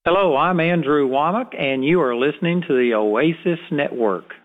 Hello, I'm Andrew Womack, and you are listening to the Oasis Network.